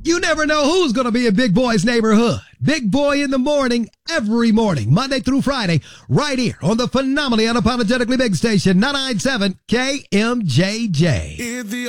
You never know who's going to be in Big Boy's neighborhood. Big Boy in the morning, every morning, Monday through Friday, right here on the phenomenally unapologetically big station, 997 KMJJ.